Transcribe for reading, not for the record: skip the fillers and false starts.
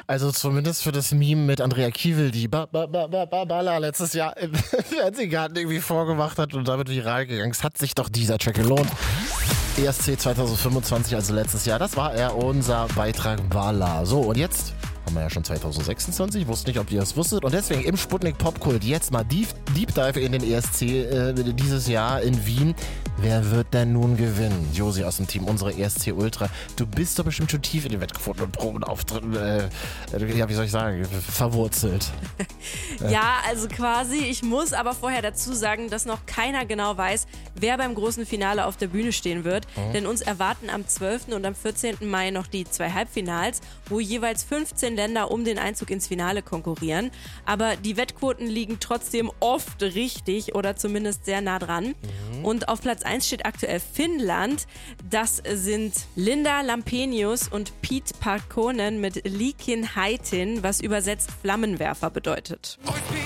Also zumindest für das Meme mit Andrea Kiewel, die Balla letztes Jahr im Fernsehgarten irgendwie vorgemacht hat und damit viral gegangen ist, hat sich doch dieser Track gelohnt. ESC 2025, also letztes Jahr, das war unser Beitrag Balla. So, und jetzt haben wir ja schon 2026, ich wusste nicht, ob ihr das wusstet. Und deswegen im Sputnik Popkult jetzt mal Deep Dive in den ESC dieses Jahr in Wien. Wer wird denn nun gewinnen? Josi aus dem Team, unsere ESC Ultra. Du bist doch bestimmt schon tief in den Wettquoten und Probenauftritten, ja, wie soll ich sagen, verwurzelt. Ja, also quasi. Ich muss aber vorher dazu sagen, dass noch keiner genau weiß, wer beim großen Finale auf der Bühne stehen wird. Denn uns erwarten am 12. und am 14. Mai noch die 2 Halbfinals, wo jeweils 15 Länder um den Einzug ins Finale konkurrieren. Aber die Wettquoten liegen trotzdem oft richtig oder zumindest sehr nah dran. Und auf Platz 1 steht aktuell Finnland. Das sind Linda Lampenius und Pete Parkkonen mit Liikin Haitin, was übersetzt Flammenwerfer bedeutet.